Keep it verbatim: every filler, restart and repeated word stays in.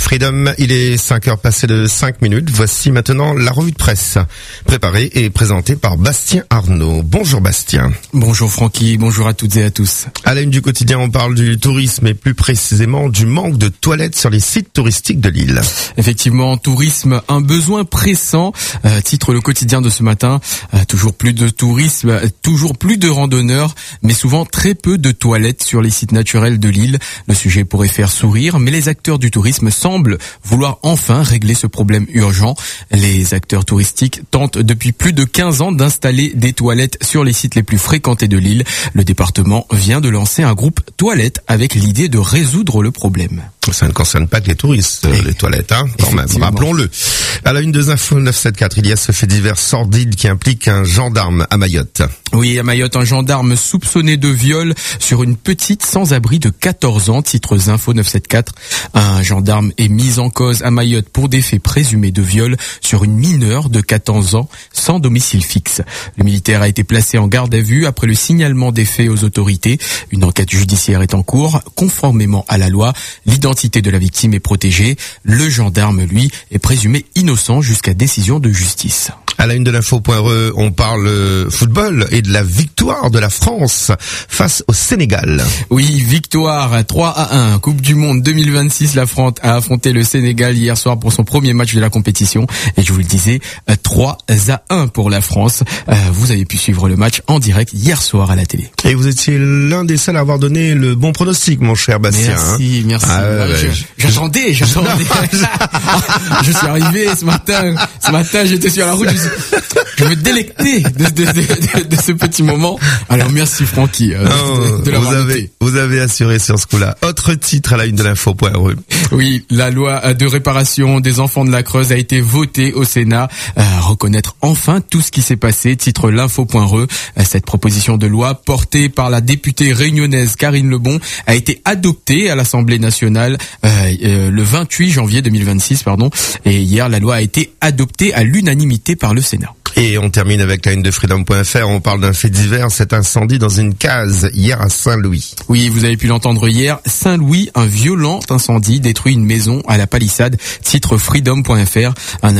Freedom, il est cinq heures passées de cinq minutes. Voici maintenant la revue de presse, préparée et présentée par Bastien Arnaud. Bonjour Bastien. Bonjour Francky, bonjour à toutes et à tous. À la une du quotidien, on parle du tourisme et plus précisément du manque de toilettes sur les sites touristiques de l'île. Effectivement, tourisme, un besoin pressant, euh, titre le quotidien de ce matin. Euh, toujours plus de tourisme, toujours plus de randonneurs, mais souvent très peu de toilettes sur les sites naturels de l'île. Le sujet pourrait faire sourire, mais les acteurs du tourisme semblent vouloir enfin régler ce problème urgent. Les acteurs touristiques tentent depuis plus de quinze ans d'installer des toilettes sur les sites les plus fréquentés de l'île. Le département vient de lancer un groupe toilettes avec l'idée de résoudre le problème. Ça ne concerne pas que les touristes, euh, les toilettes, hein, quand même, rappelons-le. À la une des infos neuf cent soixante-quatorze, il y a ce fait divers sordide qui implique un gendarme à Mayotte. Oui, à Mayotte, un gendarme soupçonné de viol sur une petite sans-abri de quatorze ans, titre Info neuf cent soixante-quatorze. Un gendarme est mis en cause à Mayotte pour des faits présumés de viol sur une mineure de quatorze ans sans domicile fixe. Le militaire a été placé en garde à vue après le signalement des faits aux autorités. Une enquête judiciaire est en cours, conformément à la loi. L'identité de la victime est protégée. Le gendarme, lui, est présumé innocent jusqu'à décision de justice. À la une de l'info.re, on parle football et de la victoire de la France face au Sénégal. Oui, victoire trois à un. Coupe du Monde deux mille vingt-six, la France a affronté le Sénégal hier soir pour son premier match de la compétition. Et je vous le disais, trois à un pour la France. Vous avez pu suivre le match en direct hier soir à la télé. Et vous étiez l'un des seuls à avoir donné le bon pronostic, mon cher Bastien. Merci, hein. merci. Ah, ouais, je, ouais. J'attendais, j'attendais. Je suis arrivé ce matin. Ce matin, j'étais sur la route. Je, suis, je me délectais de, de, de, de, de ce petit moment. Alors merci Francky euh, oh, de, de l'avoir vous avez, noté. Vous avez assuré sur ce coup-là. Autre titre à la une de l'info.re. Oui, la loi de réparation des enfants de la Creuse a été votée au Sénat. Euh, reconnaître enfin tout ce qui s'est passé, titre l'info.re. Cette proposition de loi portée par la députée réunionnaise Karine Lebon a été adoptée à l'Assemblée nationale euh, euh, le vingt-huit janvier deux mille vingt-six, pardon. Et hier, la loi a été adoptée à l'unanimité par le Sénat. Et on termine avec la une de freedom point f r. On parle d'un fait divers, cet incendie dans une case hier à Saint-Louis. Oui, vous avez pu l'entendre hier. Saint-Louis, un violent incendie détruit une maison à la palissade. Titre freedom point f r. Un